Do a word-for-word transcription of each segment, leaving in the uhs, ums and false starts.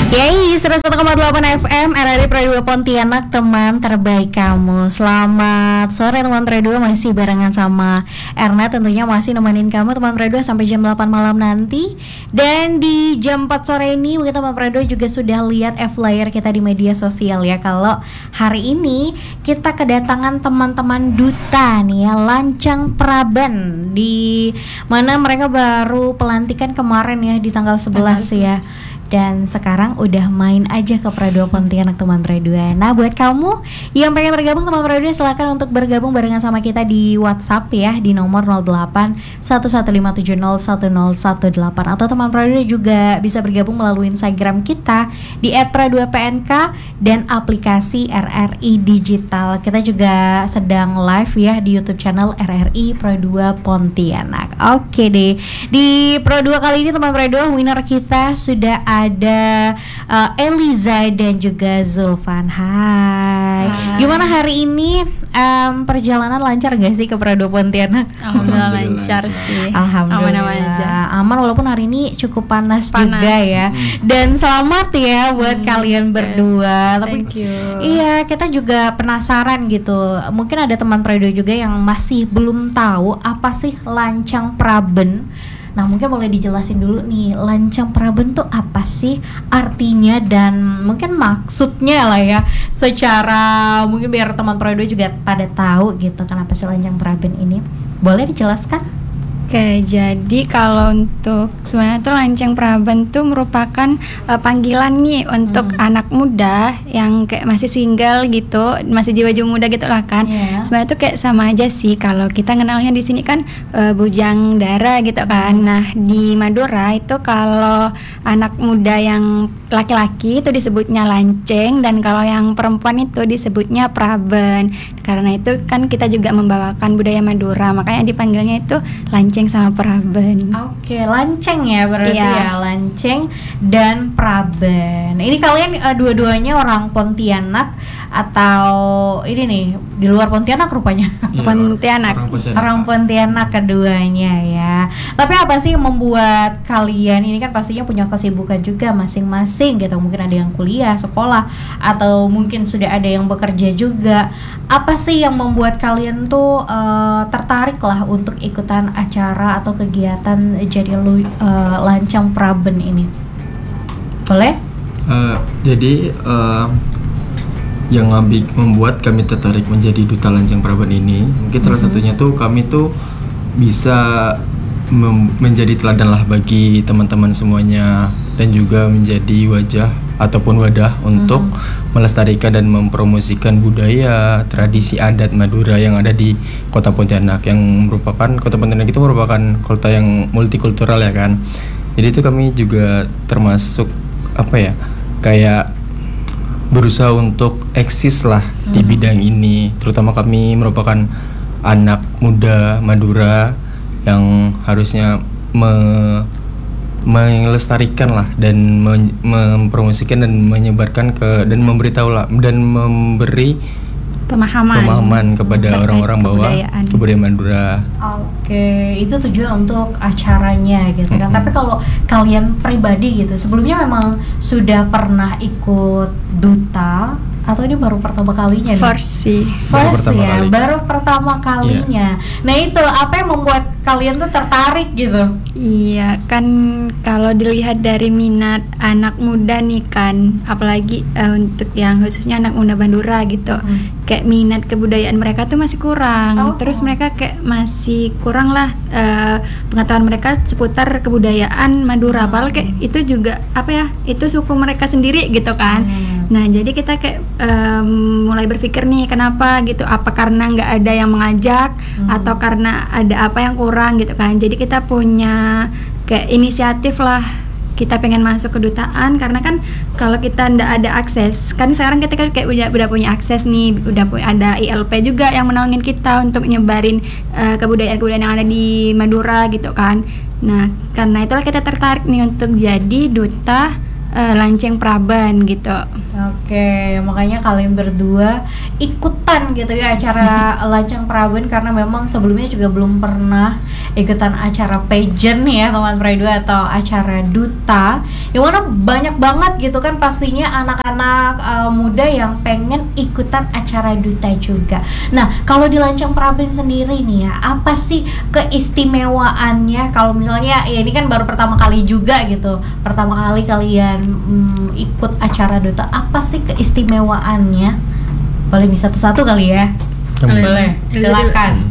Yay, seratus satu koma delapan F M R R I Pro dua Pontianak, teman terbaik kamu. Selamat sore teman Pro dua, masih barengan sama Erna, tentunya masih nemenin kamu teman Pro dua sampai jam delapan malam nanti. Dan di jam empat sore ini mungkin teman Pro dua juga sudah lihat flyer kita di media sosial ya, kalau hari ini kita kedatangan teman-teman duta nih ya, Lancang Praben, di mana mereka baru pelantikan kemarin ya di tanggal sebelas ya. Dan sekarang udah main aja ke Pro dua Pontianak teman Pro dua. Nah, buat kamu yang pengen bergabung teman Pro dua, silakan untuk bergabung barengan sama kita di WhatsApp ya, di nomor nol delapan satu satu lima tujuh nol satu nol satu delapan, atau teman Pro dua juga bisa bergabung melalui Instagram kita di et pro dua p n k dan aplikasi R R I Digital. Kita juga sedang live ya di YouTube channel R R I Pro dua Pontianak. Oke deh. Di Pro dua kali ini teman Pro dua, winner kita sudah ada uh, Eliza dan juga Zulfan. Hai. Hai. Gimana hari ini? Um, perjalanan lancar gak sih ke Pro dua Pontianak? Alhamdulillah lancar sih. Alhamdulillah. Aman-aman aja. Aman walaupun hari ini cukup panas, panas. juga ya. Dan selamat ya buat hmm, kalian berdua. Tapi thank you. Iya, kita juga penasaran gitu. Mungkin ada teman Pro dua juga yang masih belum tahu apa sih Lancang Praben. Nah, mungkin boleh dijelasin dulu nih, Lancang Praben tuh apa sih artinya dan mungkin maksudnya lah ya, secara mungkin biar teman Pro dua juga pada tahu gitu kenapa sih Lancang Praben ini. Boleh dijelaskan? Oke, jadi kalau untuk sebenarnya tuh Lancang Praben tuh merupakan uh, panggilan nih untuk hmm. anak muda yang kayak masih single gitu, masih jiwa-jiwa muda gitu lah kan. Yeah. Sebenarnya tuh kayak sama aja sih, kalau kita kenalnya di sini kan uh, bujang dara gitu kan. Hmm. Nah, di Madura itu kalau anak muda yang laki-laki itu disebutnya lanceng, dan kalau yang perempuan itu disebutnya Praben. Karena itu kan kita juga membawakan budaya Madura, makanya dipanggilnya itu lanceng sama Praben. Oke, lanceng ya berarti ya, ya lanceng dan Praben. Ini kalian uh, dua-duanya orang Pontianak atau ini nih di luar Pontianak rupanya? Iya, Pontianak. Orang Pontianak. Orang Pontianak keduanya ya. Tapi apa sih yang membuat kalian ini, kan pastinya punya kesibukan juga masing-masing gitu. Mungkin ada yang kuliah, sekolah, atau mungkin sudah ada yang bekerja juga. Apa sih yang membuat kalian tuh uh, tertarik lah untuk ikutan acara atau kegiatan jadi lu, uh, Lancang Praben ini? Boleh? Uh, jadi uh, yang membuat kami tertarik menjadi duta Lancang Praben ini, mungkin salah mm-hmm. satunya tuh kami tuh bisa mem- menjadi teladan lah bagi teman-teman semuanya, dan juga menjadi wajah ataupun wadah untuk mm-hmm. melestarikan dan mempromosikan budaya, tradisi adat Madura yang ada di Kota Pontianak, yang merupakan Kota Pontianak itu merupakan kota yang multikultural ya kan. Jadi itu kami juga termasuk apa ya, kayak berusaha untuk eksis lah hmm. di bidang ini, terutama kami merupakan anak muda Madura yang harusnya me- melestarikan lah dan men- mempromosikan dan menyebarkan ke dan memberitahu lah dan memberi pemahaman pemahaman kepada orang-orang bahwa kebudayaan Madura. Oke, itu tujuan untuk acaranya gitu kan. Mm-hmm. Tapi kalau kalian pribadi gitu, sebelumnya memang sudah pernah ikut duta atau ini baru pertama kalinya nih? First sih. First ya, kali. baru pertama kalinya. Yeah. Nah itu apa yang membuat kalian tuh tertarik gitu? Iya kan, kalau dilihat dari minat anak muda nih kan, apalagi uh, untuk yang khususnya anak muda Madura gitu, hmm. kayak minat kebudayaan mereka tuh masih kurang. Oh. Terus mereka kayak masih kurang lah uh, pengetahuan mereka seputar kebudayaan Madura. Hmm. Padahal kayak itu juga apa ya, itu suku mereka sendiri gitu kan. Hmm. Nah jadi kita kayak um, mulai berpikir nih, kenapa gitu? Apa karena nggak ada yang mengajak, hmm. atau karena ada apa yang kurang gitu kan? Jadi kita punya kayak inisiatif lah, kita pengen masuk kedutaan, karena kan kalau kita ndak ada akses, kan sekarang kita kan kayak udah, udah punya akses nih, udah punya, ada I L P juga yang menaungin kita untuk nyebarin uh, kebudayaan-kebudayaan yang ada di Madura gitu kan. Nah karena itulah kita tertarik nih untuk jadi duta uh, Lanceng Praban gitu. Oke, makanya kalian berdua ikutan gitu ya acara Lanceng Praban karena memang sebelumnya juga belum pernah ikutan acara pageant ya teman Pride atau acara duta. Yang mana banyak banget gitu kan pastinya anak-anak uh, muda yang pengen ikutan acara duta juga. Nah, kalau di Lanceng Praban sendiri nih ya, apa sih keistimewaannya kalau misalnya ya ini kan baru pertama kali juga gitu. Pertama kali kalian mm, ikut acara duta, apa sih keistimewaannya? Boleh bisa satu-satu kali ya? Boleh. Boleh. Silakan.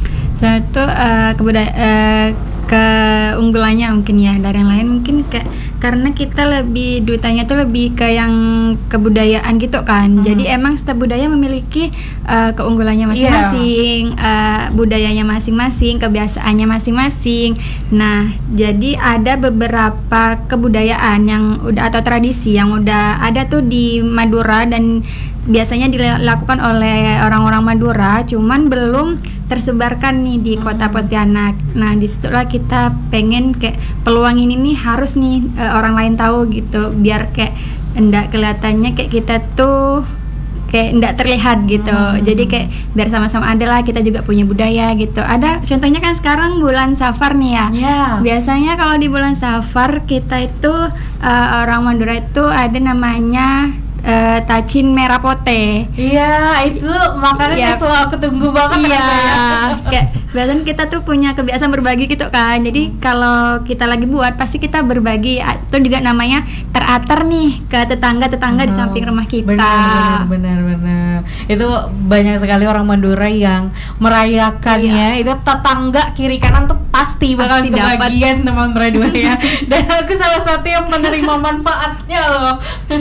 Satu uh, kebudaya uh, keunggulannya mungkin ya dari yang lain mungkin kayak karena kita lebih dutanya tuh lebih ke yang kebudayaan gitu kan. Hmm. Jadi emang setiap budaya memiliki uh, keunggulannya masing-masing, yeah. uh, budayanya masing-masing, kebiasaannya masing-masing. Nah, jadi ada beberapa kebudayaan yang udah atau tradisi yang udah ada tuh di Madura dan biasanya dilakukan oleh orang-orang Madura, cuman belum tersebarkan nih di Kota Pontianak. Nah, disitulah kita pengen kayak peluang ini nih harus nih uh, orang lain tahu gitu, biar kayak enggak kelihatannya kayak kita tuh kayak enggak terlihat gitu. Hmm. Jadi kayak biar sama-sama ada lah, kita juga punya budaya gitu. Ada contohnya kan sekarang bulan Safar nih ya. Yeah. Biasanya kalau di bulan Safar kita itu uh, orang Madura itu ada namanya Uh, tacin merah pote. Iya, itu makanan Yep. yang selalu aku tunggu banget. Iya, kayak biasanya kita tuh punya kebiasaan berbagi gitu kan. Jadi kalau kita lagi buat pasti kita berbagi. Itu juga namanya teratar nih ke tetangga-tetangga oh, di samping rumah kita. Benar, benar, benar. Itu banyak sekali orang Madura yang merayakannya. Iya. Itu tetangga kiri kanan tuh pasti bakal kebagian teman berdua ya. Dan aku salah satu yang menerima manfaatnya loh.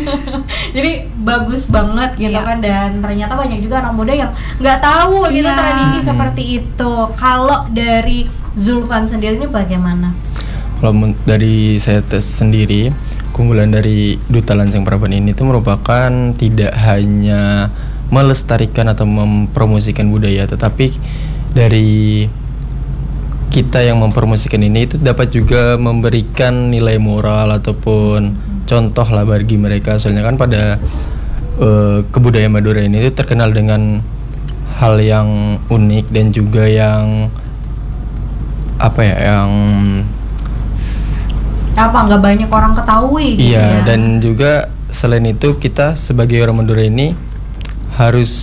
Jadi bagus banget gitu yeah. kan, dan ternyata banyak juga anak muda yang nggak tahu gitu yeah. tradisi hmm. seperti itu. Kalau dari Zulfan sendiri ini bagaimana? Kalau dari saya tes sendiri, keunggulan dari Duta Lanceng Praban ini itu merupakan tidak hanya melestarikan atau mempromosikan budaya, tetapi dari kita yang mempromosikan ini itu dapat juga memberikan nilai moral ataupun contoh lah bagi mereka. Soalnya kan pada uh, kebudayaan Madura ini itu terkenal dengan hal yang unik dan juga yang apa ya, yang apa nggak banyak orang ketahui gitu. Iya, ya. Dan juga selain itu kita sebagai orang Madura ini harus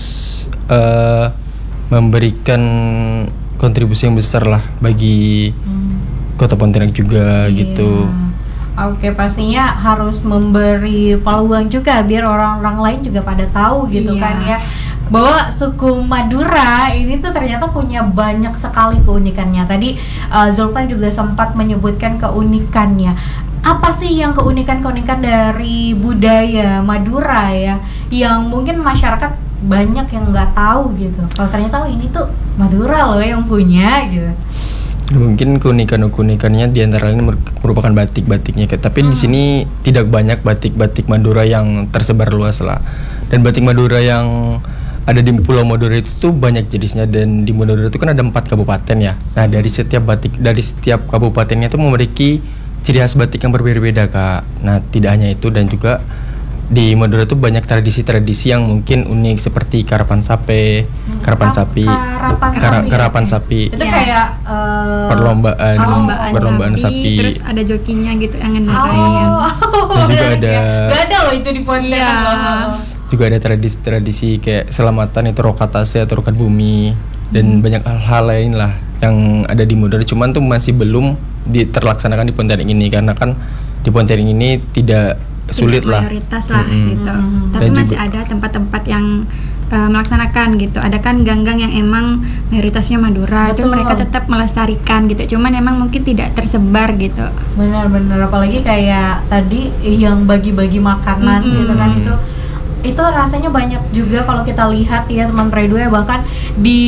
uh, memberikan kontribusi yang besar lah bagi hmm. Kota Pontianak juga iya. gitu. Oke, pastinya harus memberi peluang juga biar orang-orang lain juga pada tahu gitu iya. kan ya, bahwa suku Madura ini tuh ternyata punya banyak sekali keunikannya. Tadi uh, Zulfan juga sempat menyebutkan keunikannya. Apa sih yang keunikan-keunikan dari budaya Madura ya, yang mungkin masyarakat banyak yang nggak tahu gitu. Kalau ternyata oh, ini tuh Madura loh yang punya gitu. Mungkin keunikan-keunikannya diantara ini merupakan batik-batiknya, tapi hmm. di sini tidak banyak batik-batik Madura yang tersebar luas lah. Dan batik Madura yang ada di Pulau Madura itu tuh banyak jenisnya, dan di Madura itu kan ada empat kabupaten ya. Nah, dari setiap batik dari setiap kabupatennya itu memiliki ciri khas batik yang berbeda-beda, Kak. Nah, tidak hanya itu, dan juga di Madura tuh banyak tradisi-tradisi yang mungkin unik seperti karapan sape, hmm. karapan sapi, karapan, kara, karapan sapi. Itu ya. kayak uh, perlombaan, perlombaan, perlombaan sapi, sapi. Terus ada jokinya gitu yang ngendarain. Oh, dan juga ada. Gak ada loh itu di Pontianak. Iya. Juga ada tradisi-tradisi kayak selamatan itu rokatase atau rokat bumi, dan hmm. banyak hal-hal lain lah yang ada di Madura. Cuman tuh masih belum diterlaksanakan di Pontianak ini karena kan di Pontianak ini tidak sulit tidak lah mayoritas lah mm-hmm. gitu. Mm-hmm. Tapi dan masih juga ada tempat-tempat yang uh, melaksanakan gitu. Ada kan gang-gang yang emang mayoritasnya Madura, itu mereka tetap melestarikan gitu. Cuman emang mungkin tidak tersebar gitu. Benar-benar, apalagi kayak tadi yang bagi-bagi makanan mm-hmm. gitu kan, itu itu rasanya banyak juga kalau kita lihat ya teman Pride, bahkan di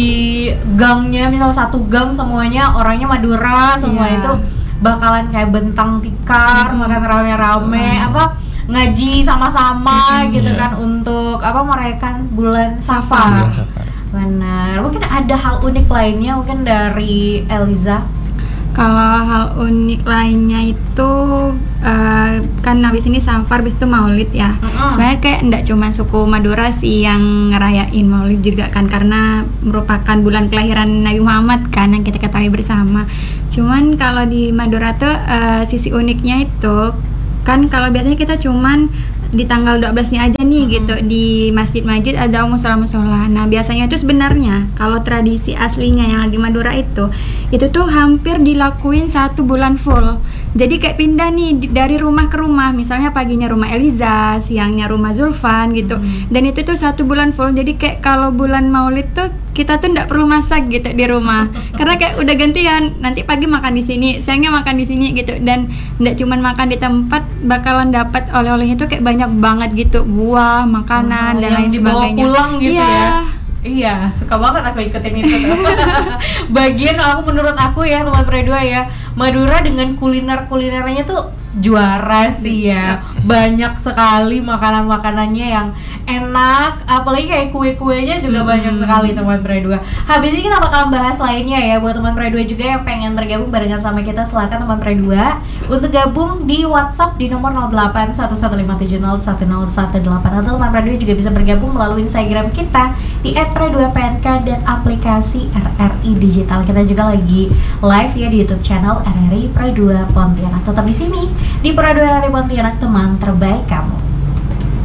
gangnya misal satu gang semuanya orangnya Madura semua, yeah. itu bakalan kayak bentang tikar, mm-hmm. makan rame-rame, mm-hmm. apa ngaji sama-sama mm-hmm. gitu kan, untuk apa merayakan bulan Safar. Bulan Safar. Benar. Mungkin ada hal unik lainnya mungkin dari Eliza. Kalau hal unik lainnya itu uh, kan habis ini safar, habis itu maulid ya. Mm-mm. Sebenarnya kayak enggak cuma suku Madura sih yang ngerayain maulid juga kan, karena merupakan bulan kelahiran Nabi Muhammad kan yang kita ketahui bersama. Cuman kalau di Madura tuh uh, sisi uniknya itu kan kalau biasanya kita cuman di tanggal dua belasnya aja nih hmm. gitu di masjid-masjid ada musola-musola. Nah biasanya itu sebenarnya kalau tradisi aslinya yang di Madura itu itu tuh hampir dilakuin satu bulan full. Jadi kayak pindah nih di- dari rumah ke rumah. Misalnya paginya rumah Eliza, siangnya rumah Zulfan gitu. Hmm. Dan itu tuh satu bulan full. Jadi kayak kalau bulan Maulid tuh kita tuh nggak perlu masak gitu di rumah. Karena kayak udah gantian. Nanti pagi makan di sini, siangnya makan di sini gitu. Dan nggak cuman makan di tempat, bakalan dapat oleh-olehnya tuh kayak banyak banget gitu, buah, makanan Oh, dan yang lain dibawa sebagainya. pulang gitu Iya. ya. Iya, suka banget aku ikutin itu tuh. Bagian aku menurut aku ya teman Predua ya, Madura dengan kuliner-kulinernya tuh juara sih ya. Banyak sekali makanan-makanannya yang enak, apalagi kayak kue-kuenya juga Hmm. banyak sekali teman Predua. Habis ini kita bakal bahas lainnya ya buat teman Predua juga yang pengen bergabung barengan sama kita, silakan teman Predua untuk gabung di WhatsApp di nomor nol delapan satu satu lima tujuh nol satu nol satu delapan, atau teman Predua juga bisa bergabung melalui Instagram kita di et predua p n k dan aplikasi R R I Digital. Kita juga lagi live ya di YouTube channel R R I Predua Pontianak. Tetap di sini di Predua R R I Pontianak, teman terbaik kamu.